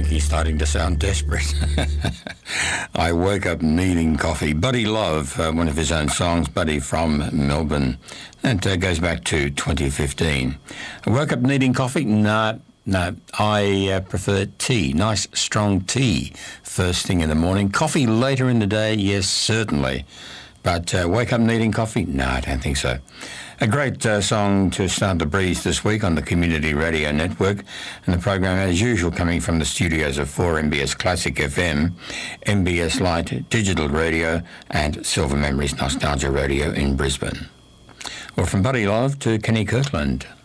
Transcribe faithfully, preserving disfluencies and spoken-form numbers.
he's starting to sound desperate. I woke up needing coffee. Buddy Love, uh, one of his own songs, Buddy from Melbourne. That uh, goes back to twenty fifteen. I woke up needing coffee? No, no. I uh, prefer tea, nice strong tea first thing in the morning. Coffee later in the day, yes, certainly. But uh, wake up needing coffee? No, I don't think so. A great uh, song to start the breeze this week on the Community Radio Network, and the program as usual coming from the studios of four M B S Classic F M, M B S Light Digital Radio and Silver Memories Nostalgia Radio in Brisbane. Well, from Buddy Love to Kenny Kirkland.